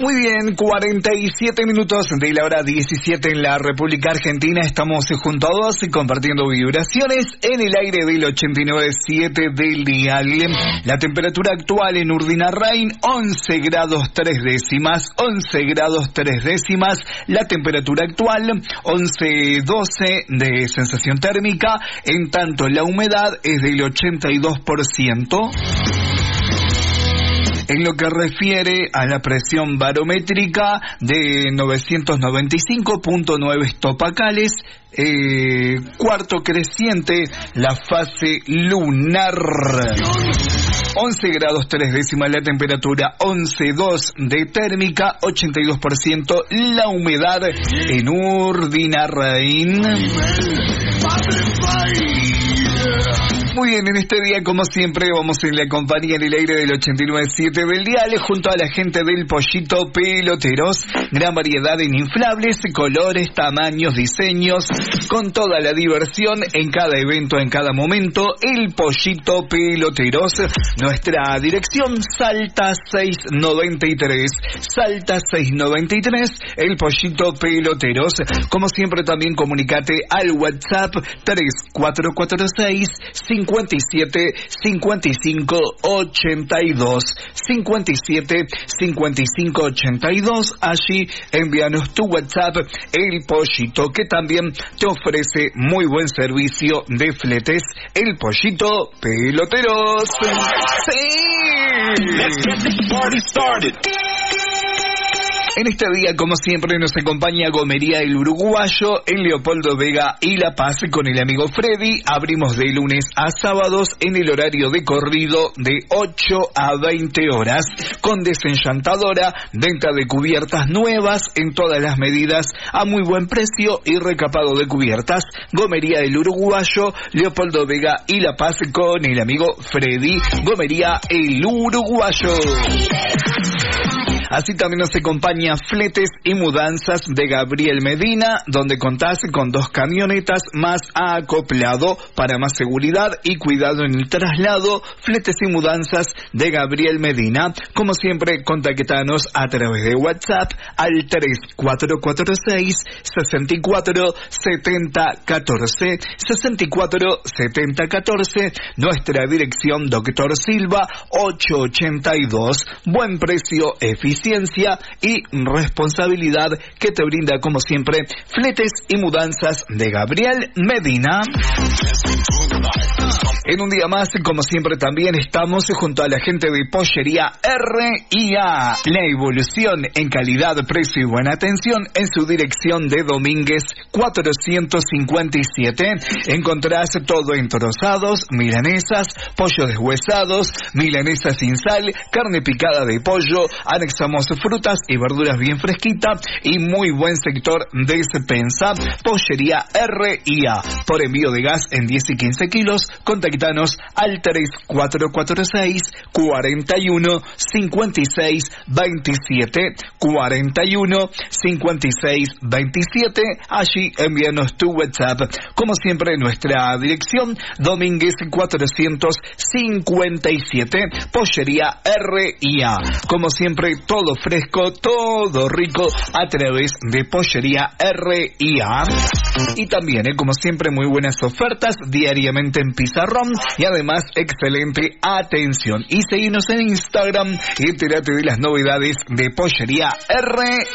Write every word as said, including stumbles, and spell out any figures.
Muy bien, cuarenta y siete minutos de la hora diecisiete en la República Argentina. Estamos junto a vos compartiendo vibraciones en el aire del ochenta y nueve punto siete del dial. La temperatura actual en Urdinarrain, once grados tres décimas. once grados tres décimas. La temperatura actual, once doce de sensación térmica. En tanto, la humedad es del ochenta y dos por ciento. En lo que refiere a la presión barométrica de novecientos noventa y cinco punto nueve hectopascales, eh, cuarto creciente, la fase lunar. once grados tres décimas la temperatura, once dos de térmica, ochenta y dos por ciento la humedad en Urdinarrain. Muy bien, en este día, como siempre, vamos en la compañía en el aire del ochenta y nueve punto siete del dial, junto a la gente del Pollito Peloteros. Gran variedad en inflables, colores, tamaños, diseños, con toda la diversión en cada evento, en cada momento. El Pollito Peloteros. Nuestra dirección, Salta seiscientos noventa y tres. Salta seiscientos noventa y tres, el Pollito Peloteros. Como siempre, también comunicate al WhatsApp tres cuatro cuatro seis, cinco siete cinco cinco ochenta y dos. cincuenta y siete cincuenta y cinco ochenta y dos. Allí envíanos tu WhatsApp, el Pollito, que también te ofrece muy buen servicio de fletes. El Pollito Peloteros. ¡Sí! Let's get this party started. En este día, como siempre, nos acompaña Gomería El Uruguayo, en Leopoldo Vega y La Paz, con el amigo Freddy. Abrimos de lunes a sábados en el horario de corrido de ocho a veinte horas, con desenchantadora, venta de cubiertas nuevas en todas las medidas a muy buen precio y recapado de cubiertas. Gomería El Uruguayo, Leopoldo Vega y La Paz, con el amigo Freddy. Gomería El Uruguayo. Así también nos acompaña Fletes y Mudanzas de Gabriel Medina, donde contás con dos camionetas más acoplado para más seguridad y cuidado en el traslado. Fletes y Mudanzas de Gabriel Medina. Como siempre, contactanos a través de WhatsApp al tres cuatro cuatro seis, seis cuatro siete cero uno cuatro, seis cuatro siete cero uno cuatro. Nuestra dirección, Doctor Silva ochocientos ochenta y dos. Buen precio, eficiencia y responsabilidad que te brinda, como siempre, Fletes y Mudanzas de Gabriel Medina. En un día más, como siempre, también estamos junto a la gente de Pollería R I A. La evolución en calidad, precio y buena atención en su dirección de Domínguez cuatrocientos cincuenta y siete. Encontrás todo en trozados, milanesas, pollos deshuesados, milanesas sin sal, carne picada de pollo. Anexamos frutas y verduras bien fresquitas y muy buen sector de despensa. Pollería R I A. Por envío de gas en diez y quince kilos, contactanos al tres cuatro cuatro seis, cuatro uno, cinco seis dos siete, cuatro uno, cinco seis dos siete. Allí envíanos tu WhatsApp. Como siempre, nuestra dirección, Domínguez cuatrocientos cincuenta y siete, Pollería R I A. Como siempre, todo fresco, todo rico a través de Pollería R I A. Y también, eh, como siempre, muy buenas ofertas diariamente en Pizarrón y además excelente atención. Y seguinos en Instagram y entérate de las novedades de Pollería R